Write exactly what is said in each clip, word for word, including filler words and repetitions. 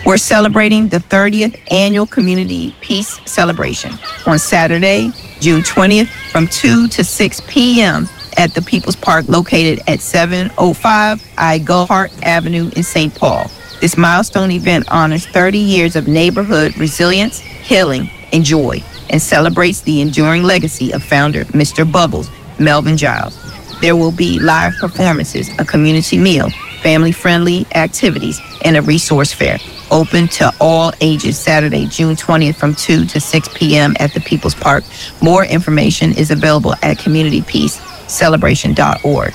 We're celebrating the thirtieth Annual Community Peace Celebration on Saturday, June twentieth from two to six p.m. at the People's Park located at seven oh five Igo Park Avenue in Saint Paul. This milestone event honors thirty years of neighborhood resilience, healing, and joy, and celebrates the enduring legacy of founder Mister Bubbles, Melvin Giles. There will be live performances, a community meal, family-friendly activities, and a resource fair. Open to all ages Saturday, June twentieth from two to six p.m. at the People's Park. More information is available at community peace celebration dot org.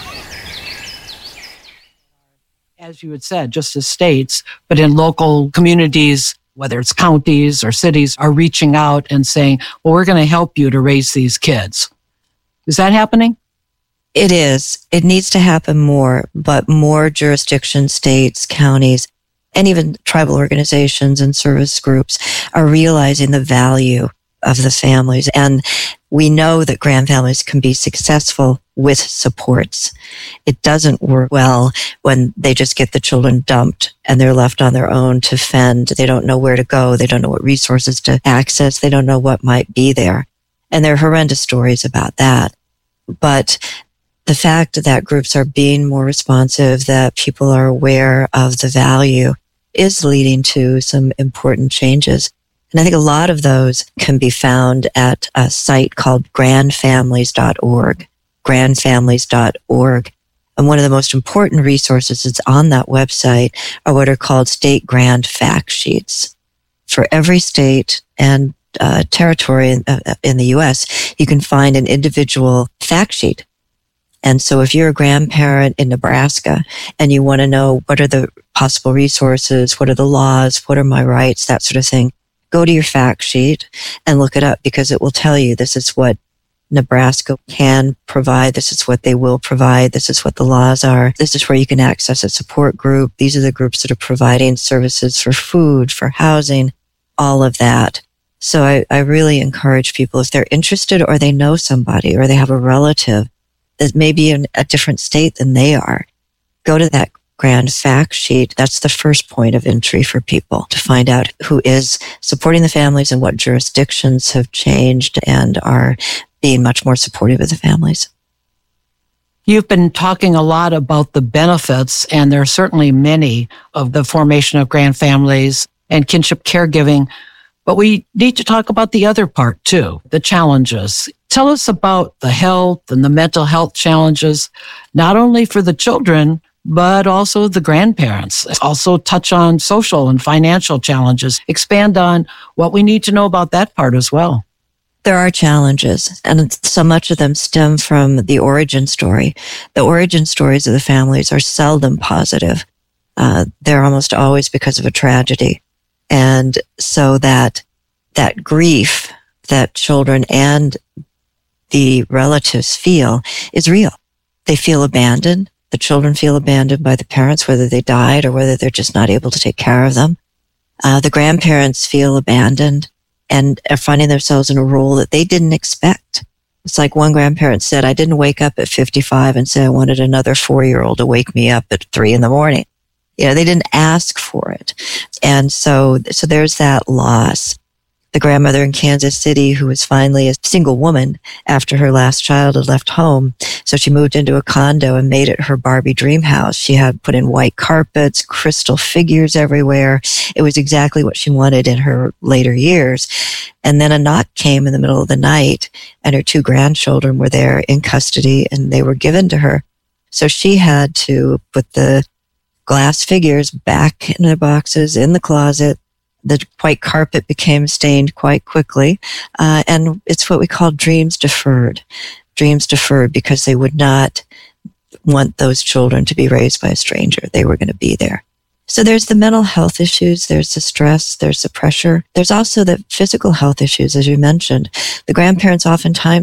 As you had said, just as states, but in local communities, whether it's counties or cities, are reaching out and saying, well, we're going to help you to raise these kids. Is that happening? It is. It needs to happen more, but more jurisdictions, states, counties, and even tribal organizations and service groups are realizing the value of the families. And we know that grand families can be successful with supports. It doesn't work well when they just get the children dumped and they're left on their own to fend. They don't know where to go. They don't know what resources to access. They don't know what might be there. And there are horrendous stories about that. But the fact that groups are being more responsive, that people are aware of the value, is leading to some important changes. And I think a lot of those can be found at a site called grand families dot org, grand families dot org. And one of the most important resources that's on that website are what are called state grand fact sheets. For every state and uh, territory in, uh, in the U S, you can find an individual fact sheet. And so if you're a grandparent in Nebraska and you want to know what are the possible resources, what are the laws, what are my rights, that sort of thing, go to your fact sheet and look it up, because it will tell you this is what Nebraska can provide, this is what they will provide, this is what the laws are, this is where you can access a support group, these are the groups that are providing services for food, for housing, all of that. So I, I really encourage people, if they're interested or they know somebody or they have a relative that may be in a different state than they are, go to that grand fact sheet. That's the first point of entry for people to find out who is supporting the families and what jurisdictions have changed and are being much more supportive of the families. You've been talking a lot about the benefits, and there are certainly many, of the formation of grand families and kinship caregiving, but we need to talk about the other part too, the challenges. Tell us about the health and the mental health challenges, not only for the children, but also the grandparents. Also touch on social and financial challenges. Expand on what we need to know about that part as well. There are challenges, and so much of them stem from the origin story. The origin stories of the families are seldom positive. Uh, they're almost always because of a tragedy. And so that that grief that children and the relatives feel is real. They feel abandoned. The children feel abandoned by the parents, whether they died or whether they're just not able to take care of them. Uh, the grandparents feel abandoned and are finding themselves in a role that they didn't expect. It's like one grandparent said, I didn't wake up at fifty-five and say I wanted another four-year-old to wake me up at three in the morning. You know, they didn't ask for it. And so, so there's that loss. The grandmother in Kansas City, who was finally a single woman after her last child had left home. So she moved into a condo and made it her Barbie dream house. She had put in white carpets, crystal figures everywhere. It was exactly what she wanted in her later years. And then a knock came in the middle of the night, and her two grandchildren were there in custody, and they were given to her. So she had to put the glass figures back in their boxes in the closet. The white carpet became stained quite quickly. Uh, and it's what we call dreams deferred. Dreams deferred because they would not want those children to be raised by a stranger. They were going to be there. So there's the mental health issues. There's the stress. There's the pressure. There's also the physical health issues, as you mentioned. The grandparents oftentimes